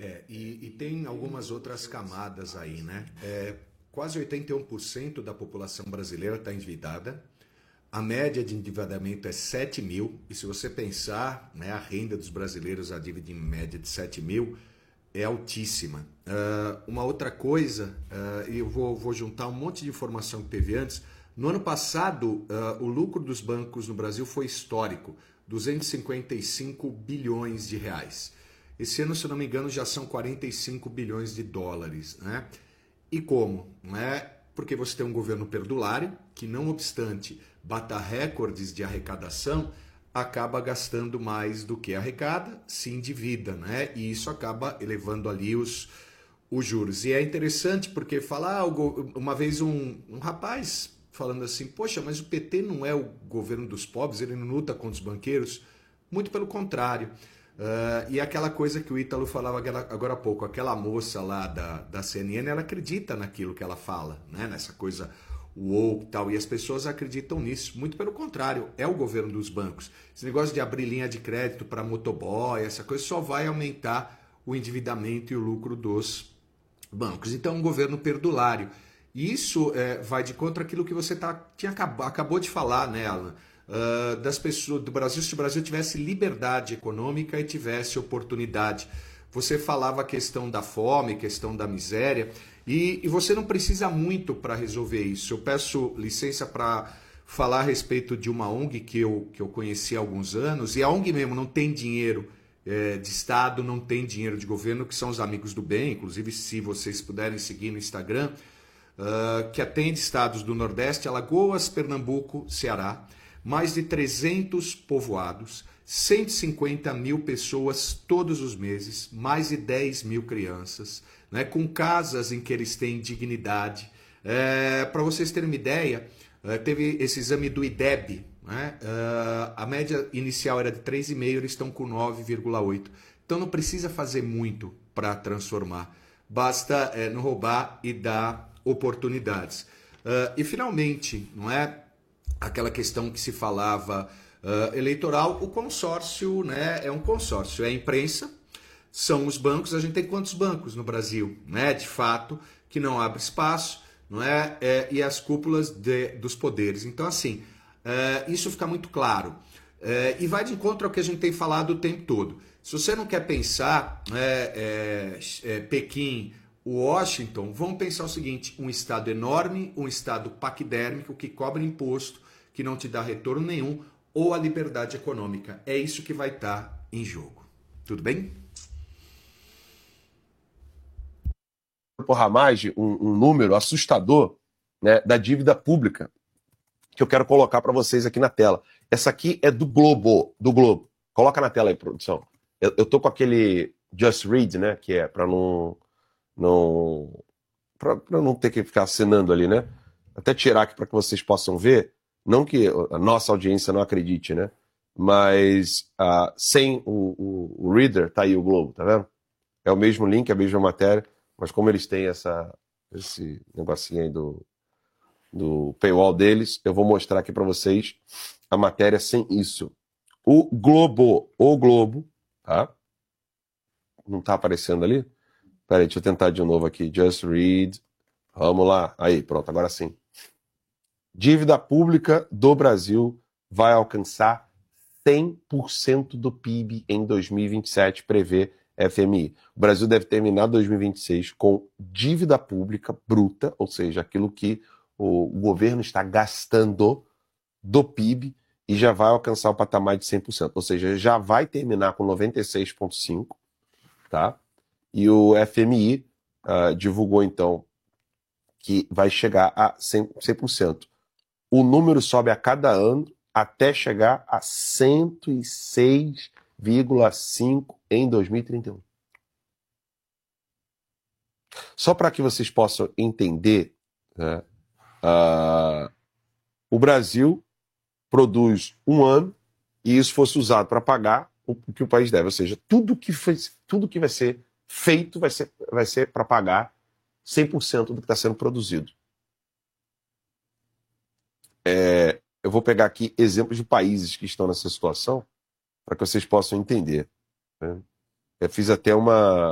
E tem algumas outras camadas aí, né? Quase 81% da população brasileira está endividada. A média de endividamento é 7 mil. E se você pensar, né, a renda dos brasileiros, a dívida em média de 7 mil, é altíssima. Uma outra coisa, eu vou juntar um monte de informação que teve antes. No ano passado, o lucro dos bancos no Brasil foi histórico, 255 bilhões de reais. Esse ano, se eu não me engano, já são 45 bilhões de dólares, né? E como? Não é porque você tem um governo perdulário que, não obstante bata recordes de arrecadação, acaba gastando mais do que arrecada, se endivida, né? E isso acaba elevando ali os juros. E é interessante porque uma vez um rapaz falando assim, poxa, mas o PT não é o governo dos pobres, ele não luta contra os banqueiros? Muito pelo contrário. E aquela coisa que o Ítalo falava agora há pouco, aquela moça lá da CNN, ela acredita naquilo que ela fala, né? Nessa coisa woke e tal, e as pessoas acreditam nisso. Muito pelo contrário, é o governo dos bancos. Esse negócio de abrir linha de crédito para motoboy, essa coisa só vai aumentar o endividamento e o lucro dos bancos. Então, um governo perdulário. E isso vai de contra aquilo que você acabou de falar, né, Alan? Das pessoas do Brasil, se o Brasil tivesse liberdade econômica e tivesse oportunidade. Você falava a questão da fome, questão da miséria, e você não precisa muito para resolver isso. Eu peço licença para falar a respeito de uma ONG que eu conheci há alguns anos, e a ONG mesmo não tem dinheiro de Estado, não tem dinheiro de governo, que são os Amigos do Bem, inclusive se vocês puderem seguir no Instagram, que atende estados do Nordeste, Alagoas, Pernambuco, Ceará, mais de 300 povoados, 150 mil pessoas todos os meses, mais de 10 mil crianças, né, com casas em que eles têm dignidade. Para vocês terem uma ideia, teve esse exame do IDEB, né, a média inicial era de 3,5, eles estão com 9,8. Então não precisa fazer muito para transformar, basta não roubar e dar oportunidades. E finalmente, não é aquela questão que se falava eleitoral, o consórcio, né, é um consórcio, é a imprensa, são os bancos. A gente tem quantos bancos no Brasil, né, de fato, que não abre espaço, não é? E as cúpulas dos poderes. Então, assim, isso fica muito claro. E vai de encontro ao que a gente tem falado o tempo todo. Se você não quer pensar Pequim, Washington, vamos pensar o seguinte: um estado enorme, um estado paquidérmico que cobra imposto, que não te dá retorno nenhum, ou a liberdade econômica. É isso que vai estar em jogo. Tudo bem? Por Ramage, um número assustador, né, da dívida pública que eu quero colocar para vocês aqui na tela. Essa aqui é do Globo. Coloca na tela aí, produção. Eu tô com aquele Just Read, né, que é para não ter que ficar assinando ali, né? Até tirar aqui para que vocês possam ver. Não que a nossa audiência não acredite, né? Mas sem o Reader, tá aí o Globo, tá vendo? É o mesmo link, a mesma matéria, mas como eles têm esse negocinho aí do paywall deles, eu vou mostrar aqui para vocês a matéria sem isso. O Globo, tá? Não tá aparecendo ali? Peraí, deixa eu tentar de novo aqui. Just Read. Vamos lá. Aí, pronto, agora sim. Dívida pública do Brasil vai alcançar 100% do PIB em 2027, prevê FMI. O Brasil deve terminar 2026 com dívida pública bruta, ou seja, aquilo que o governo está gastando do PIB, e já vai alcançar o patamar de 100%, ou seja, já vai terminar com 96,5%, tá? E o FMI divulgou, então, que vai chegar a 100%. O número sobe a cada ano até chegar a 106,5% em 2031. Só para que vocês possam entender, né, o Brasil produz um ano e isso fosse usado para pagar o que o país deve. Ou seja, tudo que vai ser feito vai ser para pagar 100% do que está sendo produzido. Eu vou pegar aqui exemplos de países que estão nessa situação para que vocês possam entender, né? Eu fiz até uma